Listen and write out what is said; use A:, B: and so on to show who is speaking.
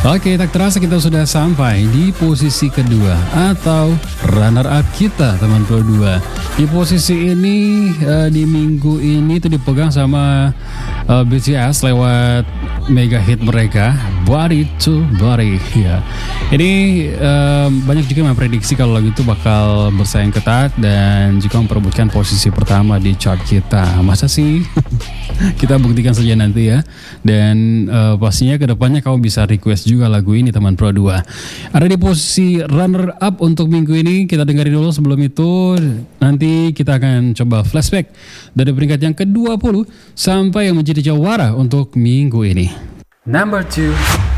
A: Oke, tak terasa kita sudah sampai di posisi kedua atau runner up kita, teman Pro 2. Di posisi ini di minggu ini itu dipegang sama BTS lewat mega hit mereka Body to Body ya. Ini banyak juga yang memprediksi kalau lagu itu bakal bersaing ketat dan juga memperebutkan posisi pertama di chart kita. Masa sih? Kita buktikan saja nanti ya. Dan pastinya kedepannya kamu bisa request juga lagu ini, teman Pro 2. Ada di posisi runner up untuk minggu ini. Kita dengerin dulu, sebelum itu nanti kita akan coba flashback dari peringkat yang ke-20 sampai yang menjadi jawara untuk minggu ini.
B: Number 2.